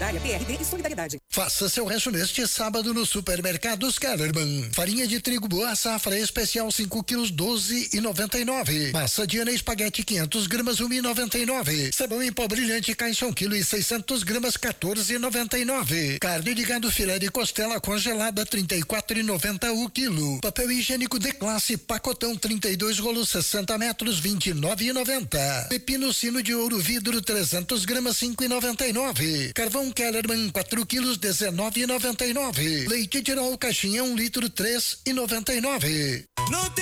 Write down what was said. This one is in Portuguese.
Agropecuária, PRD e Solidariedade. Faça seu rancho neste sábado no Supermercados Kellerman. Farinha de trigo boa safra especial 5 quilos 12,99. Massa Diana espaguete 500 gramas 1,99. Sabão em pó brilhante caixa 1 quilo e 600 gramas 14,99. Carne de gado filé de costela congelada 34,90 o quilo. Papel higiênico de classe pacotão 32 rolos 60 metros 29,90. Pepino sino de ouro vidro 300 gramas 5,99. Carvão Kellerman 4 quilos 19,99. Leite Tirol caixinha 1 litro 3,99.